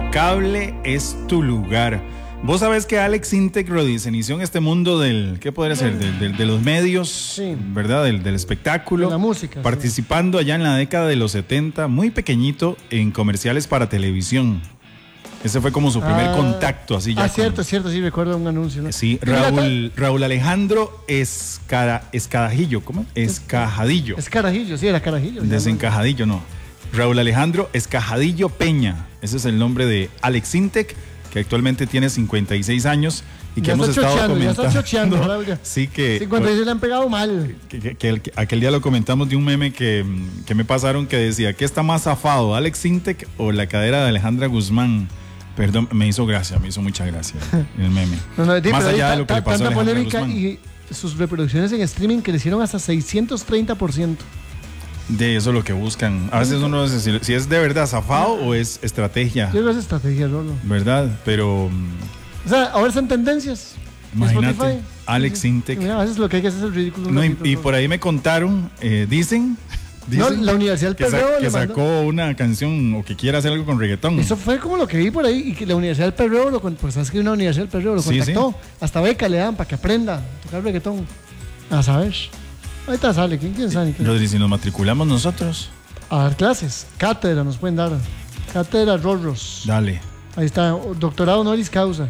Intocable es tu lugar. Vos sabés que Alex Intec se inició en este mundo del, ¿qué podría ser? De los medios, sí, ¿verdad? Del espectáculo. De la música. Participando allá en la década de los 70, muy pequeñito, en comerciales para televisión. Ese fue como su primer contacto, así ya. Cierto, sí, recuerdo un anuncio, ¿no? Sí, Raúl Alejandro Escadajillo, ¿cómo? Escajadillo. Escarajillo, sí, era Carajillo. Desencajadillo, no. Raúl Alejandro Escajadillo Peña. Ese es el nombre de Alex Intec, que actualmente tiene 56 años y que ya hemos estado comentando. Ya está chocheando, sí, que 56 le han pegado mal. Que aquel día lo comentamos de un meme que me pasaron que decía, ¿qué está más zafado, Alex Intec o la cadera de Alejandra Guzmán? Perdón, me hizo mucha gracia el meme. Más allá de lo que le pasó a Alejandra Guzmán. Y sus reproducciones en streaming crecieron hasta 630%. De eso es lo que buscan. A veces uno no sé si es de verdad zafado o es estrategia. Yo creo que es estrategia, Rolo. ¿Verdad? Pero... O sea, ahora están tendencias. Imagínate, Alex Intec. Mira, a veces lo que hay que hacer es el ridículo. No, y por ahí me contaron, dicen no, la Universidad del Perreo que sacó una canción o que quiera hacer algo con reggaetón. Eso fue como lo que vi por ahí, y que la Universidad del Perreo, pues sabes que una Universidad del Perreo lo contactó. Sí. Hasta beca le dan para que aprenda a tocar reggaetón. A saber. Ahorita sale, ¿quién sabe? Rodri, si nos matriculamos nosotros. A dar clases, cátedra nos pueden dar. Cátedra Rorros. Dale. Ahí está, doctorado honoris causa.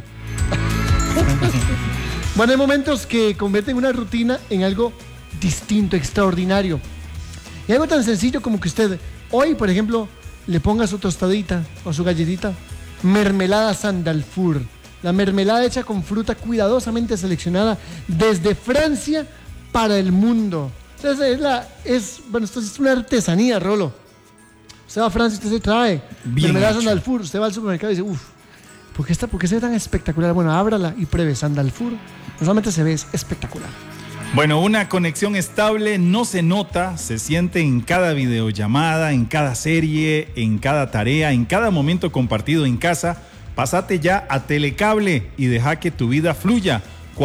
Bueno, hay momentos que convierten una rutina en algo distinto, extraordinario. Y algo tan sencillo como que usted hoy, por ejemplo, le ponga su tostadita o su galletita mermelada Sandalfur. La mermelada hecha con fruta cuidadosamente seleccionada desde Francia para el mundo. Entonces esto es una artesanía, Rolo. Usted va a Francia, usted se trae mermelada Sandalfur, usted va al supermercado y dice, ¿por qué se ve tan espectacular? Bueno, ábrala y pruebe Sandalfur. No solamente se ve, es espectacular. Bueno, una conexión estable no se nota, se siente en cada videollamada, en cada serie, en cada tarea, en cada momento compartido en casa. Pásate ya a Telecable y deja que tu vida fluya.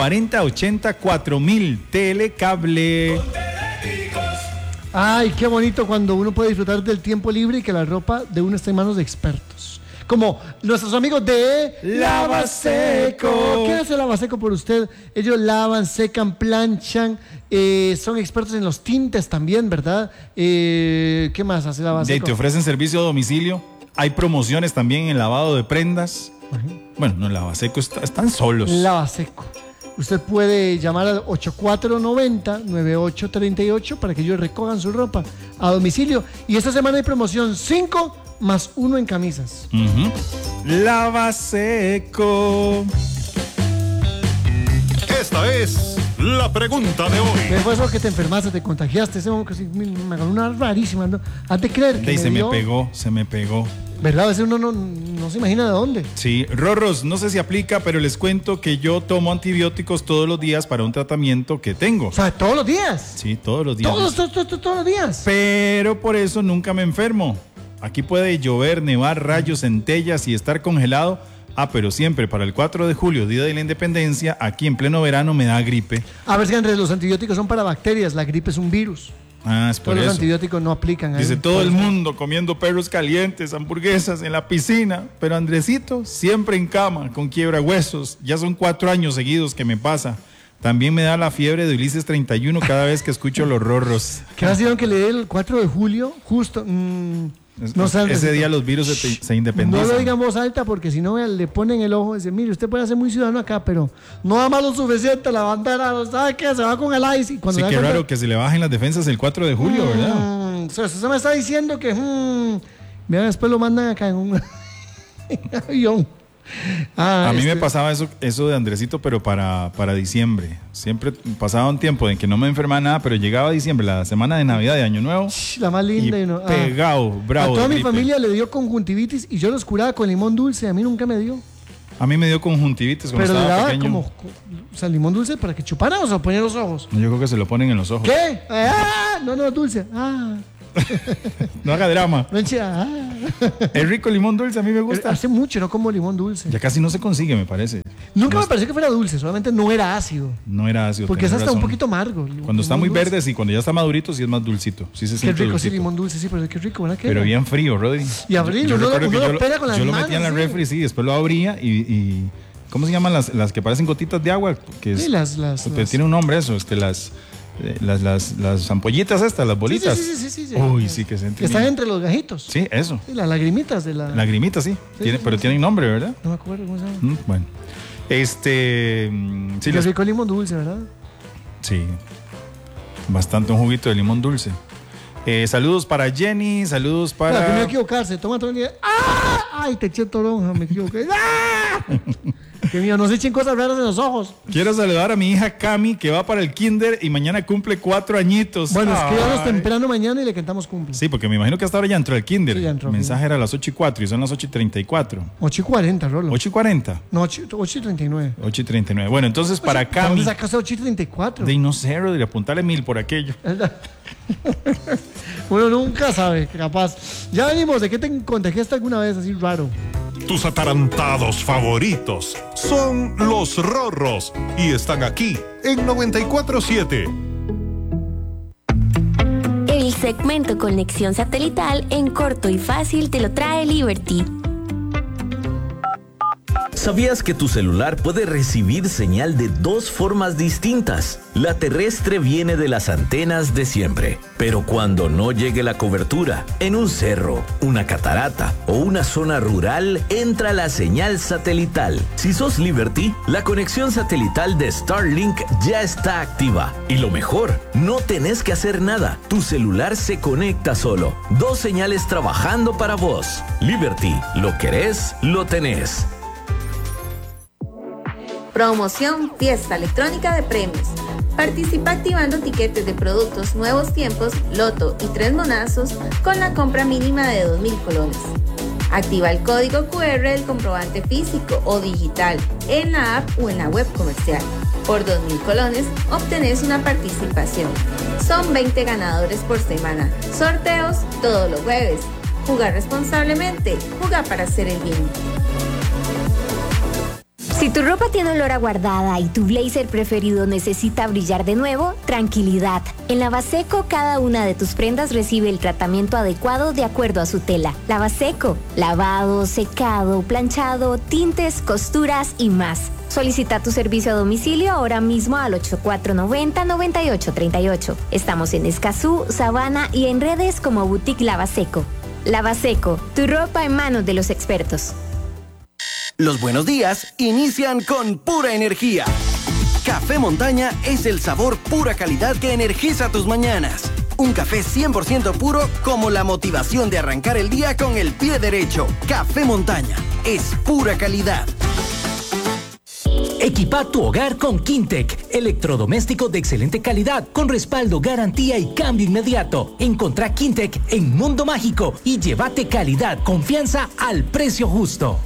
4080-4000 Telecable. Ay, qué bonito cuando uno puede disfrutar del tiempo libre y que la ropa de uno está en manos de expertos. Como nuestros amigos de Lavaseco. ¿Qué hace Lavaseco por usted? Ellos lavan, secan, planchan, son expertos en los tintes también, ¿verdad? ¿Qué más hace Lavaseco? Te ofrecen servicio a domicilio. Hay promociones también en lavado de prendas. Bueno, no, Lavaseco están solos. Lavaseco. Usted puede llamar al 8490-9838 para que ellos recojan su ropa a domicilio. Y esta semana hay promoción 5 más 1 en camisas. Lavaseco. Esta es la pregunta de hoy. ¿Qué fue eso que te enfermaste, te contagiaste? Ese momento que me agarró una rarísima, ¿no? Has de creer que se me pegó. ¿Verdad? A veces uno no se imagina de dónde. Sí, Rorros, no sé si aplica, pero les cuento que yo tomo antibióticos todos los días para un tratamiento que tengo. O sea, ¿todos los días? Sí, todos los días. ¿Todos los días? Pero por eso nunca me enfermo. Aquí puede llover, nevar, rayos, centellas y estar congelado. Pero siempre para el 4 de julio, Día de la Independencia, aquí en pleno verano me da gripe. A ver, si Andrés, los antibióticos son para bacterias, la gripe es un virus. Es por Todos eso. Los antibióticos no aplican ahí. Dice todo el mundo comiendo perros calientes, hamburguesas en la piscina, pero Andresito siempre en cama, con quiebra huesos. Ya son 4 años seguidos que me pasa. También me da la fiebre de Ulises 31 cada vez que escucho los Rorros. ¿Qué hicieron que le dé el 4 de julio? Justo... No sé, ese día los virus se independizan. No lo diga en voz alta porque si no le ponen el ojo y dicen, mire, usted puede ser muy ciudadano acá, pero no da más lo suficiente, la bandera, ¿sabe qué? Se va con el ICE. Y cuando sí, qué raro que se le bajen las defensas el 4 de julio, ¿verdad? Eso me está diciendo que vean, después lo mandan acá en un avión. A mí me pasaba eso de Andresito, pero para diciembre. Siempre pasaba un tiempo en que no me enfermaba nada, pero llegaba diciembre, la semana de Navidad, de Año Nuevo. La más linda. Pegado, bravo. A toda mi familia le dio conjuntivitis y yo los curaba con limón dulce. A mí nunca me dio. A mí me dio conjuntivitis cuando estaba estaba pequeño. O sea, limón dulce para que chupara o se ponía los ojos. Yo creo que se lo ponen en los ojos. ¿Qué? No, dulce. No haga drama. No eche, Es rico el limón dulce, a mí me gusta. Hace mucho no como limón dulce. Ya casi no se consigue, me parece. Nunca me pareció que fuera dulce, solamente no era ácido. No era ácido. Porque es hasta razón. un poquito amargo. Cuando está muy dulce. verde, sí. Cuando ya está madurito, sí es más dulcito. Sí se Qué siente rico, dulcito. sí, limón dulce, sí, pero qué rico, ¿verdad? Pero bien frío, Rodri. Y abrir, yo uno recuerdo que lo pega con las yo lo manos, metía en la sí. refri, sí, después lo abría y ¿cómo se llaman las que parecen gotitas de agua? Que es, Sí, las tiene un nombre eso, las ampollitas estas, las bolitas. Sí. Uy, sí, que se Que están entre los gajitos. Sí, eso. Sí, las lagrimitas de la... Lagrimitas, sí. Pero tienen nombre, ¿verdad? No me acuerdo cómo se llama. Bueno. Sí, Qué rico limón dulce, ¿verdad? Sí. Bastante un juguito de limón dulce. Saludos para Jenny, saludos para... Claro, que no equivocarse, toma todo el día. ¡Ah! ¡Ay, te eché toronja, me equivoqué! ¡Ah! Que mío, no se echen cosas raras en los ojos. Quiero saludar a mi hija Cami, que va para el kinder y mañana cumple 4 añitos. Bueno, escríbanos temprano mañana y le cantamos cumple. Sí, porque me imagino que hasta ahora ya entró el kinder. Sí, ya entró. El mensaje era a las 8:04 y son las 8:34. 8:40, Rolo. 8:40. No, 8:39. 8:39. Bueno, entonces para ¿De Cami... dónde sacaste 8:34? De no sé, Rodri, apuntarle 1000 por aquello. Uno nunca sabe, capaz. Ya venimos, ¿de qué te contagiaste alguna vez así raro? Tus atarantados favoritos son los Rorros y están aquí en 94.7. El segmento Conexión Satelital en corto y fácil te lo trae Liberty. ¿Sabías que tu celular puede recibir señal de dos formas distintas? La terrestre viene de las antenas de siempre, pero cuando no llegue la cobertura, en un cerro, una catarata o una zona rural, entra la señal satelital. Si sos Liberty, la conexión satelital de Starlink ya está activa. Y lo mejor, no tenés que hacer nada. Tu celular se conecta solo. 2 señales trabajando para vos. Liberty, lo querés, lo tenés. Promoción Fiesta Electrónica de Premios. Participa activando tiquetes de productos Nuevos Tiempos, Loto y 3 monazos con la compra mínima de 2,000 colones. Activa el código QR del comprobante físico o digital en la app o en la web comercial. Por 2,000 colones obtenés una participación. Son 20 ganadores por semana. Sorteos todos los jueves. Jugar responsablemente. Juega para hacer el bien. Si tu ropa tiene olor a guardada y tu blazer preferido necesita brillar de nuevo, tranquilidad. En Lavaseco, cada una de tus prendas recibe el tratamiento adecuado de acuerdo a su tela. Lavaseco, lavado, secado, planchado, tintes, costuras y más. Solicita tu servicio a domicilio ahora mismo al 8490-9838. Estamos en Escazú, Sabana y en redes como Boutique Lavaseco. Lavaseco, tu ropa en manos de los expertos. Los buenos días inician con pura energía. Café Montaña es el sabor pura calidad que energiza tus mañanas. Un café 100% puro como la motivación de arrancar el día con el pie derecho. Café Montaña es pura calidad. Equipa tu hogar con Quintec, electrodoméstico de excelente calidad, con respaldo, garantía y cambio inmediato. Encontrá Quintec en Mundo Mágico y llévate calidad, confianza al precio justo.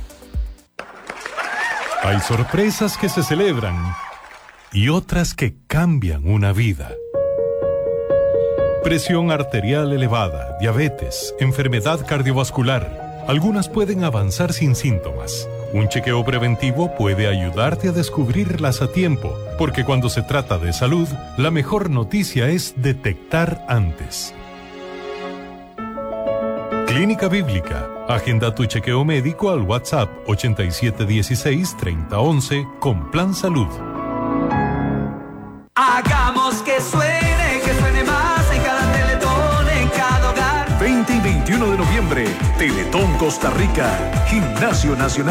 Hay sorpresas que se celebran y otras que cambian una vida. Presión arterial elevada, diabetes, enfermedad cardiovascular. Algunas pueden avanzar sin síntomas. Un chequeo preventivo puede ayudarte a descubrirlas a tiempo, porque cuando se trata de salud, la mejor noticia es detectar antes. Clínica Bíblica. Agenda tu chequeo médico al WhatsApp 8716-3011 con Plan Salud. Hagamos que suene más en cada Teletón, en cada hogar. 20 y 21 de noviembre, Teletón Costa Rica, Gimnasio Nacional.